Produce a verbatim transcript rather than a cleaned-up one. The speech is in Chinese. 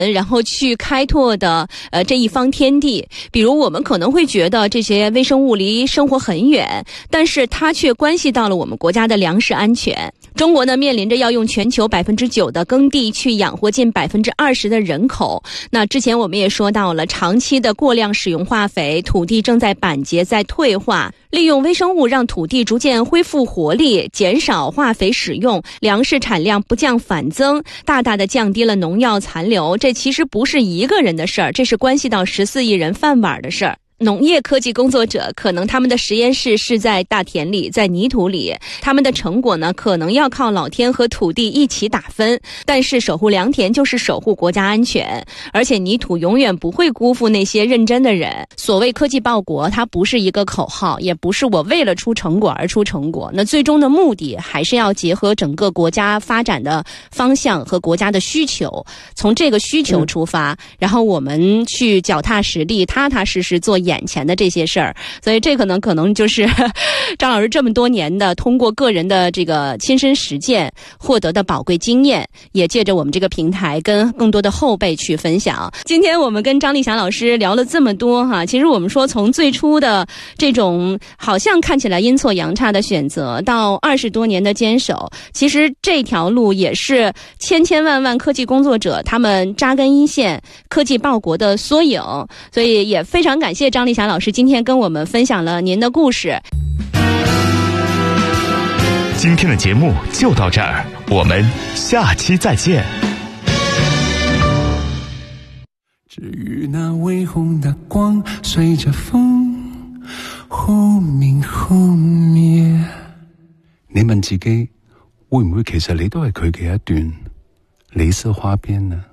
然后去开拓的呃这一方天地。比如我们可能会觉得这些微生物离生活很远，但是它却关系到了我们国家的粮食安全。中国呢面临着要用全球百分之九的耕地去养活近百分之二十的人口。那之前我们也说到了，长期的过量使用化肥，土地正在板结在退化。利用微生物让土地逐渐恢复活力，减少化肥使用，粮食产量不降反增，大大的降低了农药残留。这其实不是一个人的事儿，这是关系到十四亿人饭碗的事儿。农业科技工作者可能他们的实验室是在大田里，在泥土里，他们的成果呢可能要靠老天和土地一起打分，但是守护良田就是守护国家安全，而且泥土永远不会辜负那些认真的人。所谓科技报国，它不是一个口号，也不是我为了出成果而出成果，那最终的目的还是要结合整个国家发展的方向和国家的需求，从这个需求出发，嗯、然后我们去脚踏实地踏踏实实做眼前的这些事儿。所以这可能可能就是张老师这么多年的通过个人的这个亲身实践获得的宝贵经验，也借着我们这个平台跟更多的后辈去分享。今天我们跟张丽霞老师聊了这么多哈，其实我们说从最初的这种好像看起来阴错阳差的选择，到二十多年的坚守，其实这条路也是千千万万科技工作者他们扎根一线科技报国的缩影。所以也非常感谢张丽霞老师今天跟我们分享了您的故事。 今天的节目就到这儿，我们下期再见。 至于那微红的光，随着風忽明忽滅。你問自己，會唔會其實你都係佢嘅一段李色花邊呢？